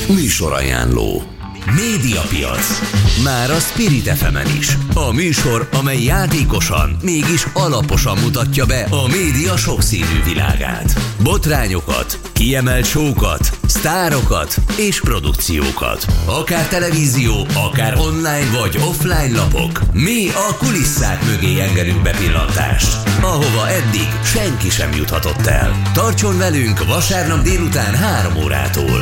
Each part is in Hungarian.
Műsorajánló. Médiapiac. Már a Spirit FM-en is. A műsor, amely játékosan, mégis alaposan mutatja be a média sokszínű világát. Botrányokat, kiemelt show-kat, sztárokat és produkciókat. Akár televízió, akár online vagy offline lapok. Mi a kulisszák mögé engedünk bepillantást, ahova eddig senki sem juthatott el. Tartson velünk vasárnap délután 3 órától.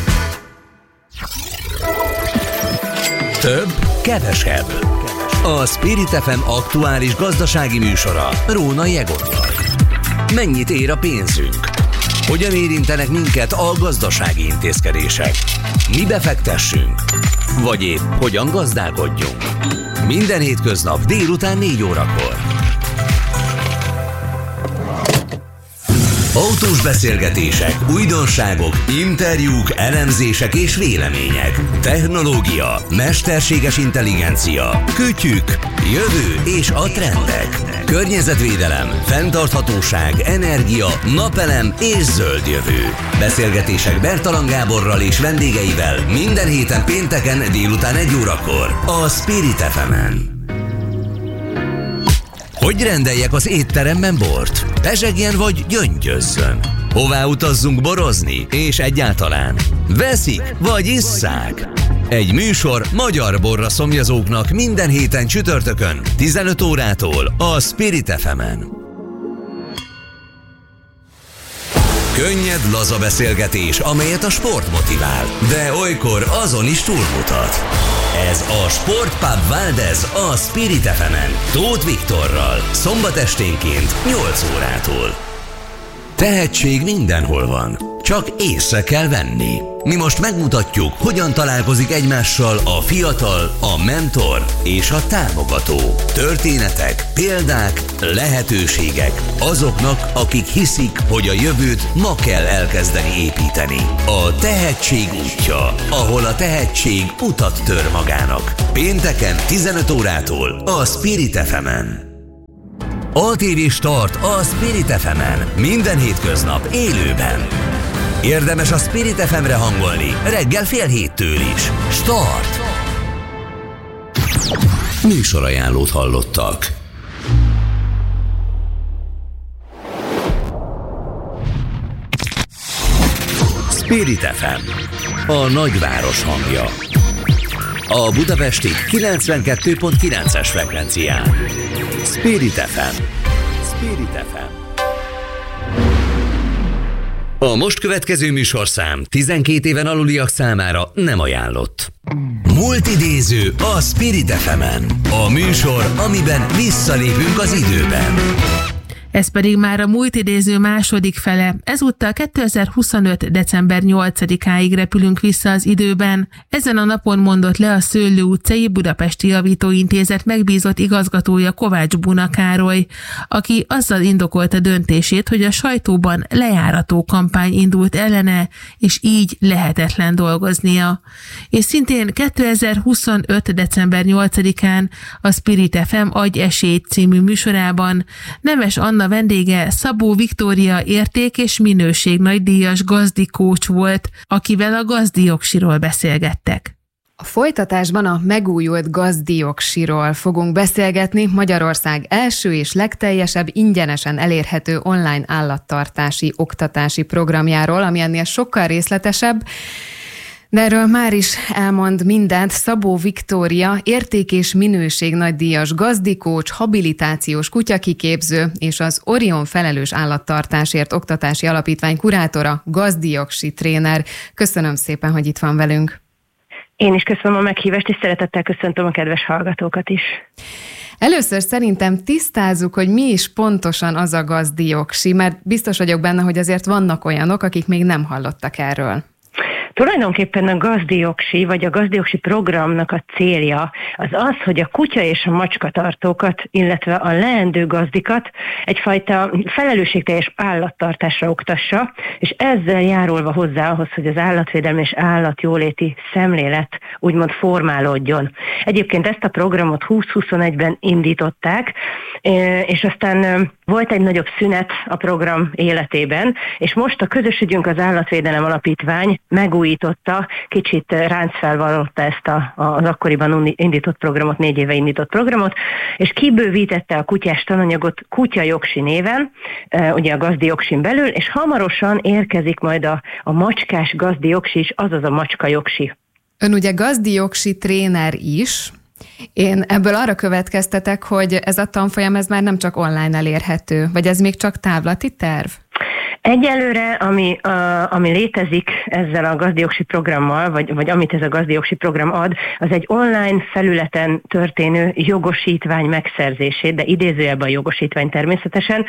Több, kevesebb. A Spirit FM aktuális gazdasági műsora Rónai Egonnal. Mennyit ér a pénzünk? Hogyan érintenek minket a gazdasági intézkedések? Mi befektessünk? Vagy épp hogyan gazdálkodjunk? Minden hétköznap délután 4 órakor. Autós beszélgetések, újdonságok, interjúk, elemzések és vélemények. Technológia, mesterséges intelligencia, kütyük, jövő és a trendek. Környezetvédelem, fenntarthatóság, energia, napelem és zöld jövő. Beszélgetések Bertalan Gáborral és vendégeivel minden héten pénteken délután 1 órakor a Spirit FM-en. Hogy rendeljek az étteremben bort? Pezsegjen vagy gyöngyözzön? Hová utazzunk borozni? És egyáltalán veszik vagy isszák? Egy műsor magyar borra szomjazóknak minden héten csütörtökön 15 órától a Spirit FM-en. Könnyed, laza beszélgetés, amelyet a sport motivál, de olykor azon is túlmutat. Ez a Sportpub Valdez a Spirit FM-en, Tóth Viktorral, szombat esténként 8 órától. Tehetség mindenhol van, csak észre kell venni. Mi most megmutatjuk, hogyan találkozik egymással a fiatal, a mentor és a támogató. Történetek, példák, lehetőségek azoknak, akik hiszik, hogy a jövőt ma kell elkezdeni építeni. A tehetség útja, ahol a tehetség utat tör magának. Pénteken 15 órától a Spirit FM-en. ATV Start a Spirit FM-en. Minden hétköznap élőben. Érdemes a Spirit FM-re hangolni reggel 6:30 is. Start! Műsorajánlót hallottak. Spirit FM, a nagyváros hangja. A budapesti 92.9-es frekvencián. Spirit FM. Spirit FM. A most következő műsorszám 12 éven aluliak számára nem ajánlott. Multidéző a Spirit FM-en. A műsor, amiben visszalépünk az időben. Ez pedig már a multidéző második fele. Ezúttal 2025. december 8-áig repülünk vissza az időben. Ezen a napon mondott le a Szőlő utcai Budapesti Javítóintézet megbízott igazgatója Kovács Buna Károly, aki azzal indokolta döntését, hogy a sajtóban lejárató kampány indult ellene, és így lehetetlen dolgoznia. És szintén 2025. december 8-án a Spirit FM Adj esélyt című műsorában Nemes Anna vendége Szabó Viktória érték- és minőség nagydíjas gazdikócs volt, akivel a gazdiogsiról beszélgettek. A folytatásban a megújult gazdiogsiról fogunk beszélgetni, Magyarország első és legteljesebb ingyenesen elérhető online állattartási oktatási programjáról, ami ennél sokkal részletesebb. De erről már is elmond mindent Szabó Viktória, érték- és minőség nagydíjas gazdikócs, habilitációs kutyakiképző és az Orion felelős állattartásért oktatási alapítvány kurátora, gazdiogsi tréner. Köszönöm szépen, hogy itt van velünk. Én is köszönöm a meghívást, és szeretettel köszöntöm a kedves hallgatókat is. Először szerintem tisztázzuk, hogy mi is pontosan az a gazdiogsi, mert biztos vagyok benne, hogy azért vannak olyanok, akik még nem hallottak erről. Tulajdonképpen a gazdiogsi, vagy a gazdiogsi programnak a célja az az, hogy a kutya és a macskatartókat, illetve a leendő gazdikat egyfajta felelősségteljes állattartásra oktassa, és ezzel járulva hozzá ahhoz, hogy az állatvédelmi és állatjóléti szemlélet úgymond formálódjon. Egyébként ezt a programot 2021-ben indították, és aztán Volt egy nagyobb szünet a program életében, és most a Közös Ügyünk az Állatvédelem Alapítvány megújította, kicsit ráncfelvallotta ezt az akkoriban indított programot, 4 éve indított programot, és kibővítette a kutyás tananyagot Kutya Jogsi néven, ugye a Gazdi Jogsin belül, és hamarosan érkezik majd a macskás Gazdi Jogsi is, azaz a macska jogsi. Ön ugye Gazdi Jogsi tréner is. Én ebből arra következtetek, hogy ez a tanfolyam ez már nem csak online elérhető, vagy ez még csak távlati terv? Egyelőre, ami létezik ezzel a Gazdi Jogsi programmal, vagy amit ez a Gazdi Jogsi program ad, az egy online felületen történő jogosítvány megszerzését, de idézőjelben a jogosítvány természetesen,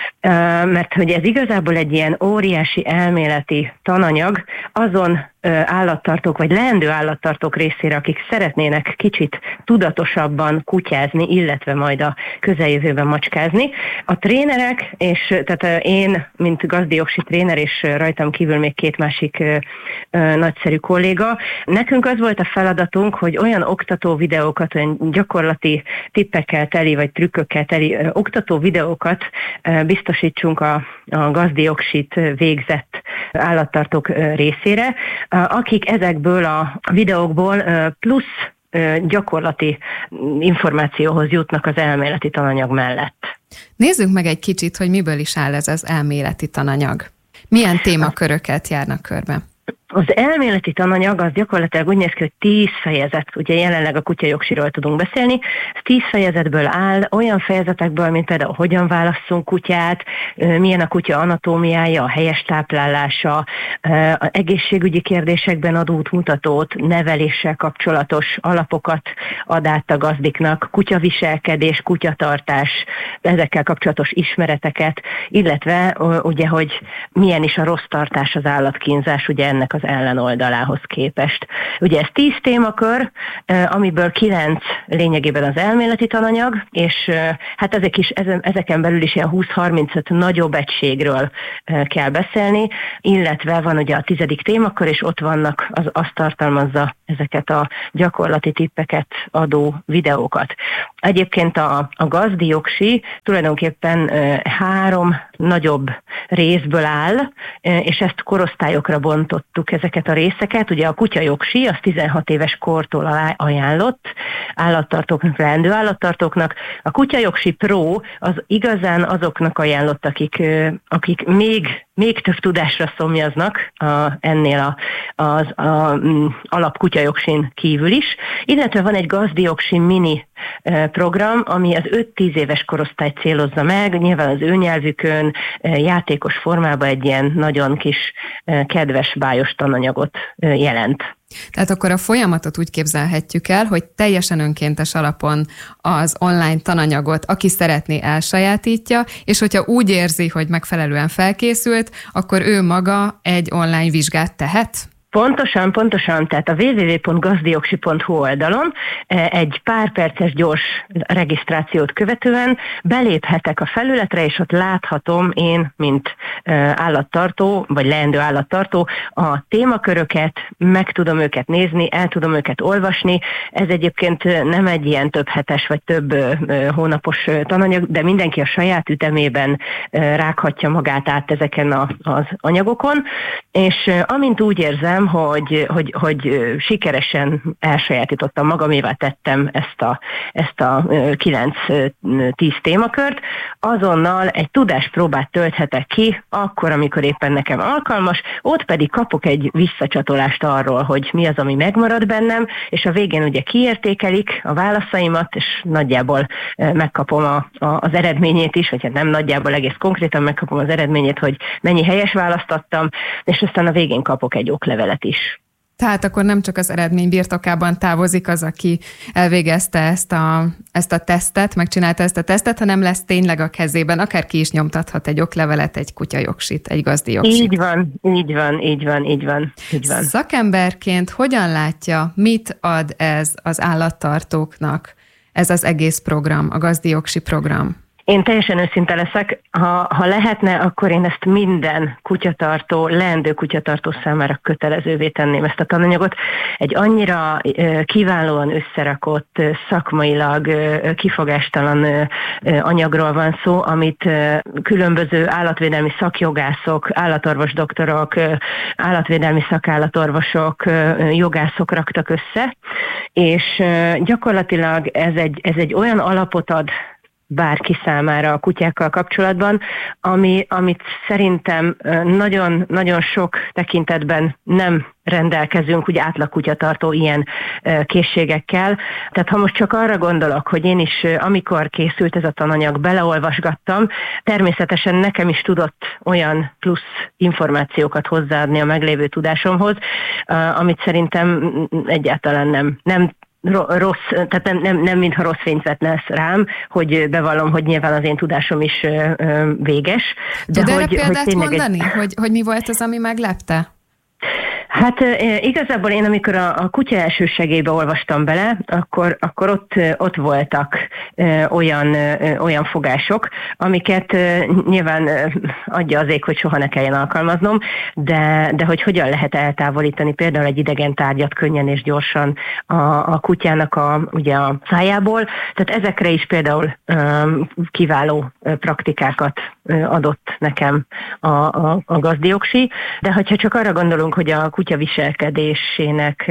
mert hogy ez igazából egy ilyen óriási elméleti tananyag azon állattartók, vagy leendő állattartók részére, akik szeretnének kicsit tudatosabban kutyázni, illetve majd a közeljövőben macskázni. A trénerek, és tehát én, mint Gazdi Jogsi tréner, és rajtam kívül még 2 másik nagyszerű kolléga, nekünk az volt a feladatunk, hogy olyan oktató videókat, olyan gyakorlati tippekkel teli, vagy trükkökkel teli oktató videókat biztosítsunk a Gazdi Jogsit végzett állattartók részére, akik ezekből a videókból plusz gyakorlati információhoz jutnak az elméleti tananyag mellett. Nézzük meg egy kicsit, hogy miből is áll ez az elméleti tananyag. Milyen témaköröket járnak körbe? Az elméleti tananyag az gyakorlatilag úgy néz ki, hogy 10 fejezet, ugye jelenleg a Kutya Jogsiról tudunk beszélni, 10 fejezetből áll, olyan fejezetekből, mint például hogyan válasszunk kutyát, milyen a kutya anatómiája, a helyes táplálása, az egészségügyi kérdésekben ad útmutatót, neveléssel kapcsolatos alapokat ad át a gazdiknak, kutyaviselkedés, kutyatartás, ezekkel kapcsolatos ismereteket, illetve ugye, hogy milyen is a rossz tartás, az állatkínzás, ugye ennek az ellenoldalához képest. Ugye ez 10 témakör, amiből 9 lényegében az elméleti tananyag, és hát ezeken belül is ilyen 20-35 nagyobb egységről kell beszélni, illetve van ugye a 10. témakör, és ott vannak, azt tartalmazza ezeket a gyakorlati tippeket adó videókat. Egyébként a Gazdi Jogsi tulajdonképpen 3 nagyobb részből áll, és ezt korosztályokra bontottuk ezeket a részeket. Ugye a Kutya Jogsi az 16 éves kortól ajánlott állattartóknak, leendő állattartóknak. A Kutya Jogsi Pro az igazán azoknak ajánlott, akik még több tudásra szomjaznak ennél az alap Kutya Jogsin kívül is, illetve van egy Gazdi Jogsi mini program, ami az 5-10 éves korosztályt célozza meg, nyilván az ő nyelvükön, játékos formában egy ilyen nagyon kis kedves, bájos tananyagot jelent. Tehát akkor a folyamatot úgy képzelhetjük el, hogy teljesen önkéntes alapon az online tananyagot, aki szeretné, elsajátítja, és hogyha úgy érzi, hogy megfelelően felkészült, akkor ő maga egy online vizsgát tehet? Pontosan. Tehát a www.gazdijogsi.hu oldalon egy pár perces gyors regisztrációt követően beléphetek a felületre, és ott láthatom én, mint állattartó, vagy leendő állattartó, a témaköröket, meg tudom őket nézni, el tudom őket olvasni. Ez egyébként nem egy ilyen több hetes, vagy több hónapos tananyag, de mindenki a saját ütemében rághatja magát át ezeken az anyagokon, és amint úgy érzem, hogy sikeresen elsajátítottam magamévá tettem ezt a 9-10 témakört, azonnal egy tudáspróbát tölthetek ki, akkor, amikor éppen nekem alkalmas, ott pedig kapok egy visszacsatolást arról, hogy mi az, ami megmarad bennem, és a végén ugye kiértékelik a válaszaimat, és nagyjából megkapom az eredményét is, vagy hát nem nagyjából, egész konkrétan megkapom az eredményét, hogy mennyi helyes választ adtam, és aztán a végén kapok egy oklevelet is. Tehát akkor nem csak az eredmény birtokában távozik az, aki elvégezte ezt a tesztet, megcsinálta ezt a tesztet, hanem lesz tényleg a kezében, akár ki is nyomtathat egy oklevelet, egy kutyajogsit, egy Gazdi Jogsit. Így van. Szakemberként hogyan látja, mit ad ez az állattartóknak, ez az egész program, a Gazdi Jogsi program? Én teljesen őszinte leszek, ha lehetne, akkor én ezt minden kutyatartó, leendő kutyatartó számára kötelezővé tenném ezt a tananyagot. Egy annyira kiválóan összerakott, szakmailag kifogástalan anyagról van szó, amit különböző állatvédelmi szakjogászok, állatorvos doktorok, állatvédelmi szakállatorvosok, jogászok raktak össze, és gyakorlatilag ez egy olyan alapot ad bárki számára a kutyákkal kapcsolatban, amit szerintem nagyon sok tekintetben nem rendelkezünk, úgy átlag kutyatartó ilyen készségekkel. Tehát ha most csak arra gondolok, hogy én is, amikor készült ez a tananyag, beleolvasgattam, természetesen nekem is tudott olyan plusz információkat hozzáadni a meglévő tudásomhoz, amit szerintem egyáltalán nem rossz, tehát nem mintha rossz fényt vetne rám, hogy bevallom, hogy nyilván az én tudásom is véges. Tud erre példát mondani, hogy mi volt az, ami meglepte? Hát igazából én, amikor a kutya első segélybe olvastam bele, akkor ott voltak olyan fogások, amiket nyilván adja az ég, hogy soha ne kelljen alkalmaznom, de hogy hogyan lehet eltávolítani például egy idegen tárgyat könnyen és gyorsan a kutyának ugye a szájából. Tehát ezekre is például kiváló praktikákat adott nekem a gazdiogsi, de hogyha csak arra gondolunk, hogy a kutya viselkedésének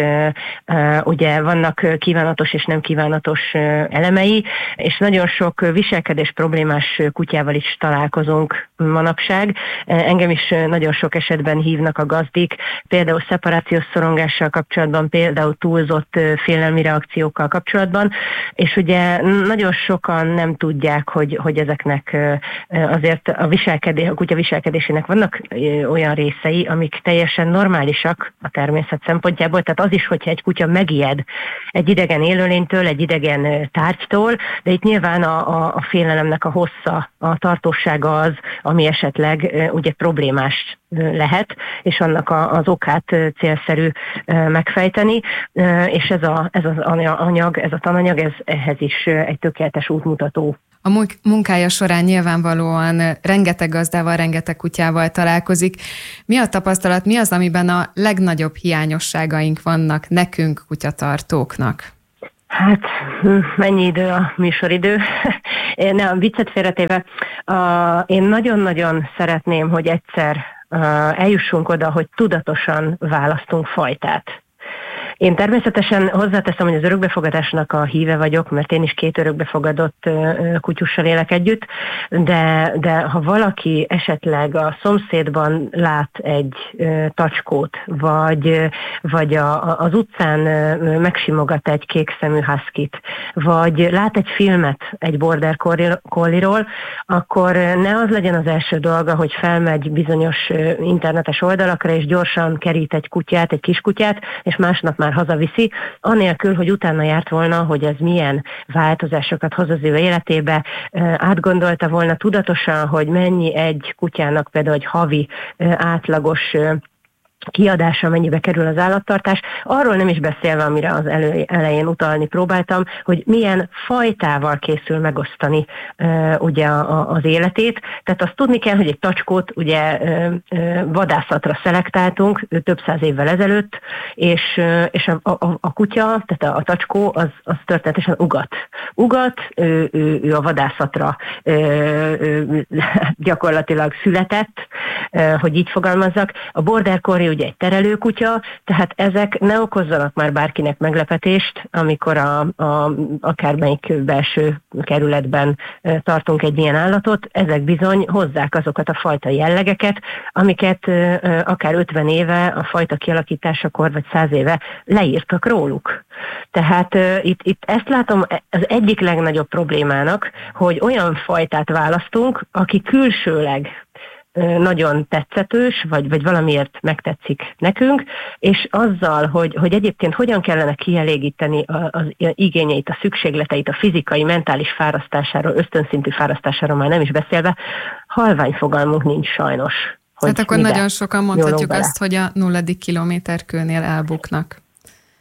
ugye vannak kívánatos és nem kívánatos elemei, és nagyon sok viselkedés problémás kutyával is találkozunk manapság. Engem is nagyon sok esetben hívnak a gazdik, például szeparációs szorongással kapcsolatban, például túlzott félelmi reakciókkal kapcsolatban, és ugye nagyon sokan nem tudják, hogy ezeknek azért a kutya viselkedésének vannak olyan részei, amik teljesen normálisak a természet szempontjából, tehát az is, hogyha egy kutya megijed egy idegen élőlénytől, egy idegen tárgytól, de itt nyilván a félelemnek a hossza, a tartósága az, ami esetleg ugye problémás lehet, és annak az okát célszerű megfejteni, és ez az anyag, ez a tananyag, ehhez is egy tökéletes útmutató. A munkája során nyilvánvalóan rengeteg gazdával, rengeteg kutyával találkozik. Mi a tapasztalat, mi az, amiben a legnagyobb hiányosságaink vannak nekünk, kutyatartóknak? Hát, mennyi idő a műsoridő? Nem, viccet félretéve, én nagyon-nagyon szeretném, hogy egyszer eljussunk oda, hogy tudatosan választunk fajtát. Én természetesen hozzáteszem, hogy az örökbefogadásnak a híve vagyok, mert én is 2 örökbefogadott kutyussal élek együtt, de ha valaki esetleg a szomszédban lát egy tacskót, vagy az utcán megsimogat egy kékszemű huskit, vagy lát egy filmet egy border collie-ról, akkor ne az legyen az első dolga, hogy felmegy bizonyos internetes oldalakra, és gyorsan kerít egy kutyát, egy kiskutyát, és másnap már hazaviszi, anélkül, hogy utána járt volna, hogy ez milyen változásokat hoz az ő életébe, átgondolta volna tudatosan, hogy mennyi egy kutyának például egy havi átlagos kiadása, mennyibe kerül az állattartás, arról nem is beszélve, amire az elején utalni próbáltam, hogy milyen fajtával készül megosztani ugye az életét. Tehát azt tudni kell, hogy egy tacskót ugye vadászatra szelektáltunk több száz évvel ezelőtt, és a kutya, tehát a tacskó az történetesen ugat, ő a vadászatra gyakorlatilag született, hogy így fogalmazzak. A border collie ugye egy terelőkutya, tehát ezek ne okozzanak már bárkinek meglepetést, amikor akármelyik belső kerületben tartunk egy ilyen állatot, ezek bizony hozzák azokat a fajta jellegeket, amiket akár 50 éve a fajta kialakításakor, vagy 100 éve leírtak róluk. Tehát itt ezt látom az egyik legnagyobb problémának, hogy olyan fajtát választunk, aki külsőleg nagyon tetszetős, vagy valamiért megtetszik nekünk, és azzal, hogy egyébként hogyan kellene kielégíteni az igényeit, a szükségleteit, a fizikai, mentális fárasztásáról, ösztönszintű fárasztásáról már nem is beszélve, halvány fogalmunk nincs sajnos. Hát akkor nagyon sokan mondhatjuk azt, hogy a 0. kilométerkőnél elbuknak.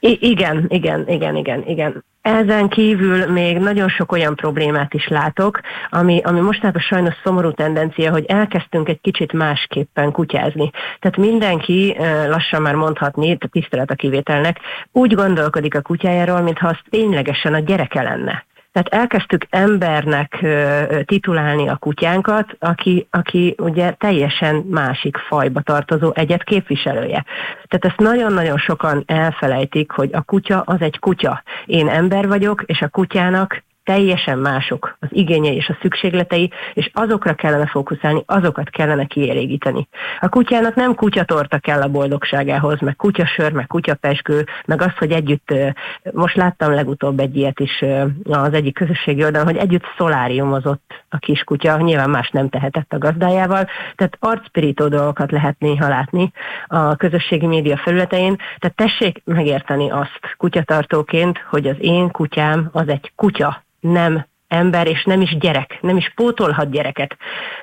Igen. Ezen kívül még nagyon sok olyan problémát is látok, ami mostanában sajnos szomorú tendencia, hogy elkezdtünk egy kicsit másképpen kutyázni. Tehát mindenki, lassan már mondhatni, tisztelet a kivételnek, úgy gondolkodik a kutyájáról, mintha az ténylegesen a gyereke lenne. Tehát elkezdtük embernek titulálni a kutyánkat, aki ugye teljesen másik fajba tartozó egyed képviselője. Tehát ezt nagyon-nagyon sokan elfelejtik, hogy a kutya az egy kutya. Én ember vagyok, és a kutyának teljesen mások az igényei és a szükségletei, és azokra kellene fókuszálni, azokat kellene kielégíteni. A kutyának nem kutyatorta kell a boldogságához, meg kutyasör, meg kutyapezsgő, meg az, hogy együtt, most láttam legutóbb egy ilyet is az egyik közösségi oldalon, hogy együtt szoláriumozott a kiskutya, nyilván más nem tehetett a gazdájával, tehát arcpirító dolgokat lehet néha látni a közösségi média felületein, tehát tessék megérteni azt kutyatartóként, hogy az én kutyám az egy kutya, nem ember, és nem is gyerek, nem is pótolhat gyereket.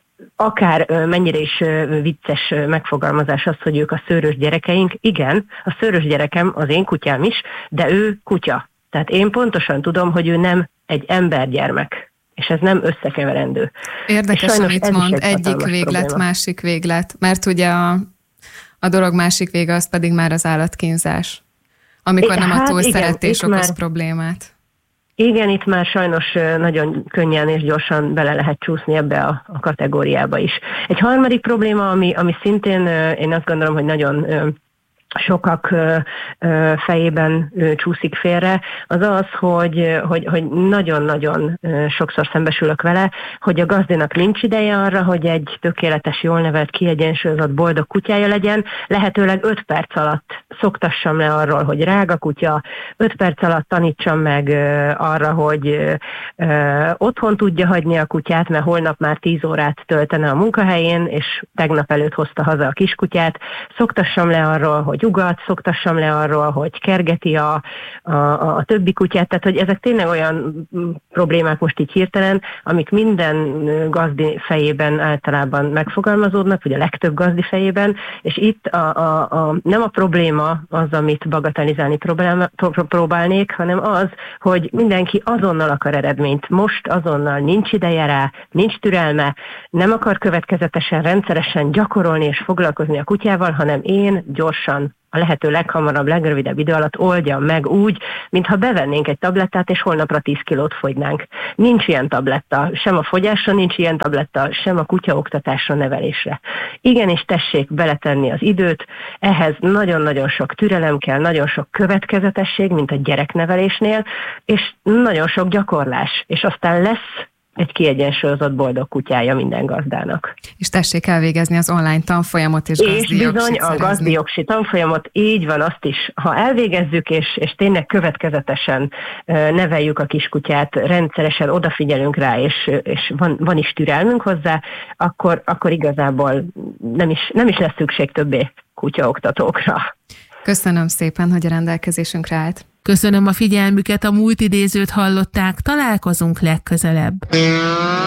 Akár mennyire is vicces megfogalmazás az, hogy ők a szőrös gyerekeink. Igen, a szőrös gyerekem az én kutyám is, de ő kutya. Tehát én pontosan tudom, hogy ő nem egy embergyermek, és ez nem összekeverendő. Érdekes, amit mond, egyik véglet, probléma. Másik véglet, mert ugye a dolog másik vége az pedig már az állatkínzás, amikor nem a túlszeretés okoz problémát. Igen, itt már sajnos nagyon könnyen és gyorsan bele lehet csúszni ebbe a kategóriába is. Egy harmadik probléma, ami szintén én azt gondolom, hogy nagyon sokak fejében csúszik félre, az az, hogy nagyon-nagyon sokszor szembesülök vele, hogy a gazdinak nincs ideje arra, hogy egy tökéletes, jól nevelt, kiegyensúlyozott, boldog kutyája legyen, lehetőleg 5 perc alatt szoktassam le arról, hogy rág a kutya, 5 perc alatt tanítsam meg arra, hogy otthon tudja hagyni a kutyát, mert holnap már 10 órát töltene a munkahelyén, és tegnap előtt hozta haza a kiskutyát, szoktassam le arról, hogy ugat, szoktassam le arról, hogy kergeti a többi kutyát, tehát hogy ezek tényleg olyan problémák most így hirtelen, amik minden gazdi fejében általában megfogalmazódnak, vagy a legtöbb gazdi fejében, és itt nem a probléma az, amit bagatelizálni próbálnék, hanem az, hogy mindenki azonnal akar eredményt. Most azonnal nincs ideje rá, nincs türelme, nem akar következetesen, rendszeresen gyakorolni és foglalkozni a kutyával, hanem én gyorsan, a lehető leghamarabb, legrövidebb idő alatt oldjam meg úgy, mintha bevennénk egy tablettát, és holnapra 10 kilót fogynánk. Nincs ilyen tabletta, sem a fogyásra nincs ilyen tabletta, sem a kutyaoktatásra, nevelésre. Igenis tessék beletenni az időt, ehhez nagyon-nagyon sok türelem kell, nagyon sok következetesség, mint a gyereknevelésnél, és nagyon sok gyakorlás, és aztán lesz egy kiegyensúlyozott boldog kutyája minden gazdának. És tessék elvégezni az online tanfolyamot és gazdi jogsit bizony a gazdi jogsi tanfolyamot, így van, azt is, ha elvégezzük, és tényleg következetesen neveljük a kiskutyát, rendszeresen odafigyelünk rá, és van is türelmünk hozzá, akkor igazából nem is lesz szükség többé kutyaoktatókra. Köszönöm szépen, hogy a rendelkezésünkre állt. Köszönöm a figyelmüket, a múlt idézőt hallották, találkozunk legközelebb.